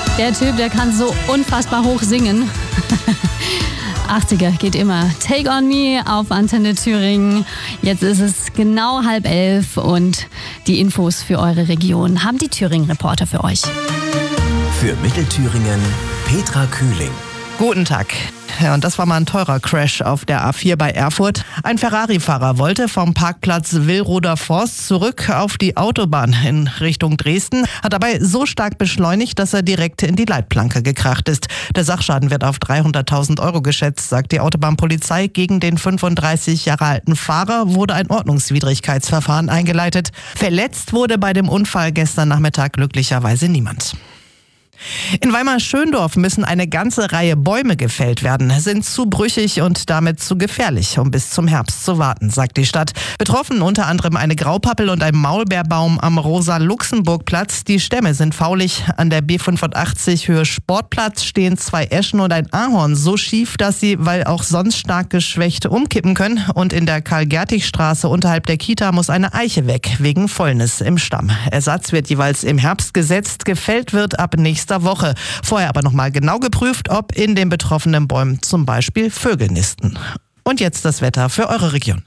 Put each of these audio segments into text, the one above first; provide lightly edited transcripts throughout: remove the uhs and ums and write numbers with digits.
Der Typ, der kann so unfassbar hoch singen. 80er geht immer. Take on Me auf Antenne Thüringen. Jetzt ist es genau 10:30 und die Infos für eure Region haben die Thüringen-Reporter für euch. Für Mittelthüringen Petra Kühling. Guten Tag. Ja, und das war mal ein teurer Crash auf der A4 bei Erfurt. Ein Ferrari-Fahrer wollte vom Parkplatz Willroder Forst zurück auf die Autobahn in Richtung Dresden, hat dabei so stark beschleunigt, dass er direkt in die Leitplanke gekracht ist. Der Sachschaden wird auf 300.000 Euro geschätzt, sagt die Autobahnpolizei. Gegen den 35 Jahre alten Fahrer wurde ein Ordnungswidrigkeitsverfahren eingeleitet. Verletzt wurde bei dem Unfall gestern Nachmittag glücklicherweise niemand. In Weimar-Schöndorf müssen eine ganze Reihe Bäume gefällt werden, sind zu brüchig und damit zu gefährlich, um bis zum Herbst zu warten, sagt die Stadt. Betroffen unter anderem eine Graupappel und ein Maulbeerbaum am Rosa-Luxemburg-Platz. Die Stämme sind faulig. An der B85 Höhe Sportplatz stehen 2 Eschen und ein Ahorn so schief, dass sie, weil auch sonst stark geschwächt, umkippen können. Und in der Karl-Gertig-Straße unterhalb der Kita muss eine Eiche weg, wegen Fäulnis im Stamm. Ersatz wird jeweils im Herbst gesetzt. Gefällt wird ab nächster Woche. Vorher aber nochmal genau geprüft, ob in den betroffenen Bäumen zum Beispiel Vögel nisten. Und jetzt das Wetter für eure Region.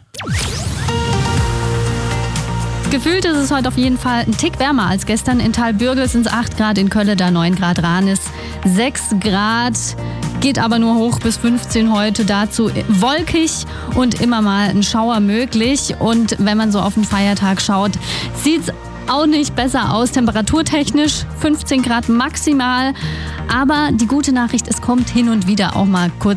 Gefühlt ist es heute auf jeden Fall ein Tick wärmer als gestern. In Thalbürgel sind es 8 Grad, in Kölle da 9 Grad, Ranis 6 Grad. Geht aber nur hoch bis 15 heute, dazu wolkig und immer mal ein Schauer möglich. Und wenn man so auf den Feiertag schaut, sieht es auch nicht besser aus, temperaturtechnisch 15 Grad maximal. Aber die gute Nachricht, es kommt hin und wieder auch mal kurz